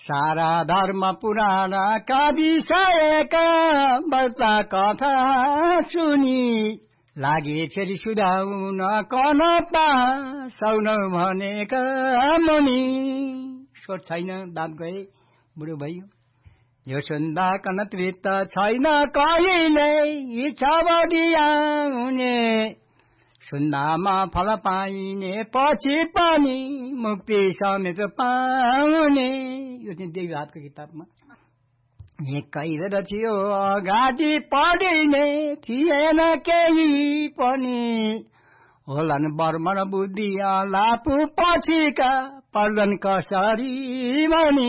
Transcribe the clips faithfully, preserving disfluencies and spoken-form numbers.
सारा धर्म पुराणका विषयका वार्ता कथा सुनि लागे फेरि सुधाउन कनपा सौन भनेका मुनि। स्वर छैन, दाँत गए, बुढो भयो। यो सुन्दा कनतृत छैन कहिले इच्छा बढियाउने, सुन्दामा फल पाइने पछि पनि मुक्ति समेत पाउने। यो चाहिँ देवीहाटको किताबमा एकै थियो अगाडि पढिने थिएन केही पनि, होलान् बर्मन बुद्धि लापु पछिका पर्दन कसरी भनी।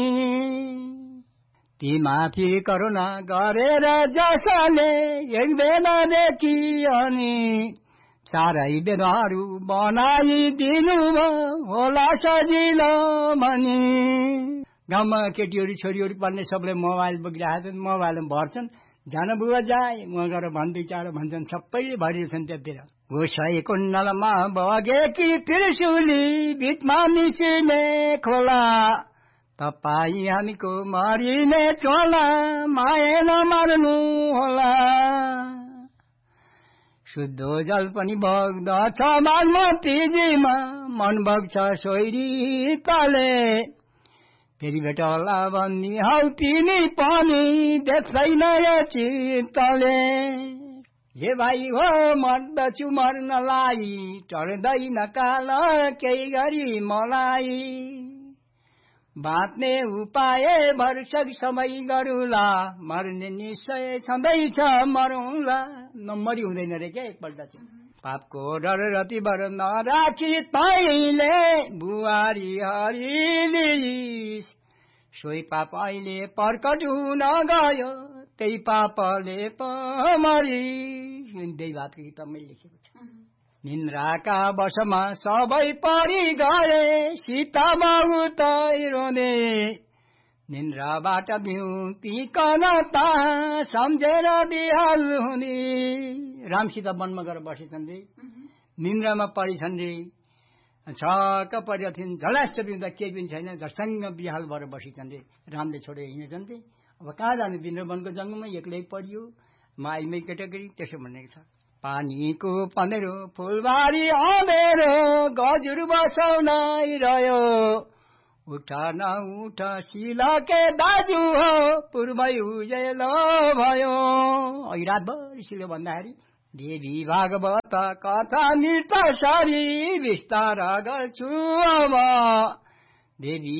ती माथि करुणा गरेर जसले एक बेलादेखि अनि चारै बेदहरू बनाइदिनु होला सजिलो भनी। गाउँमा केटीहरू छोरीहरू पढ्ने सबले मोबाइल बोकिरहेको छन्, मोबाइलमा भर्छन्, जान बुवा जाए उहाँ गएर भन्दै चाँडो भन्छन्, सबैले भरिन्छन् त्यतिर। गोसाई कुण्डलमा बगेकी त्रिशुली भितमा मिसिने खोला, तपाईँ हामीको मरिने चोला माया नमार्नु होला। शुद्ध जल पनि बग्दछ बागमतीजीमा, मन बग्छ सोइरी तले, फेरि भेट होला भन्ने हौ तिमी पनि देख्दैन यो चित्तले। जे भाइ हो मर्दछु मर्नलाई, टर्दैन काल केही गरी मलाई, बाँच्ने उपाय भरसक समय गरुला, मर्ने निश्चय छँदैछ मरौँला। नम्बरी हुँदैन रे क्या एकपल्ट चाहिँ। पापको डर रति बर नराखी तैले बुहारी हरिलिस, सोही पाप अहिले प्रकट हुन गयो त्यही पापले पमरी। देवीहाटको किताबमै लेखेको छ। निन्द्राका वशमा सबै परि गए सीता बहुत रोने, निन्द्राबाट बिउतिकन ता सम्झेर बिहाल हुने। राम सीता वनमा गएर बसेछन् रे, निन्द्रामा परिछन् रे, छक्क परेका थिइन्, झल्यास बिउँदा केही पनि छैन, झर्सँग बिहाल भएर बसिछन् रे। रामले छोडेर हिँडेछन् रे। अब कहाँ जाने, विन्द्र वनको जङ्गलमा एक्लै परियो, माइमै केटाकेटी त्यसो भनेको छ। पानीको पँधेरो फुलबारी अँधेरो गजुर बसाउनै रह्यो, उठ न उठ सिलके दाजु हो पूर्वै उजेलो भयो। अघि रातभरि सिलो भन्दाखेरि देवी भागवत कथा मृत सरी विस्तार गर्छु अब। देवी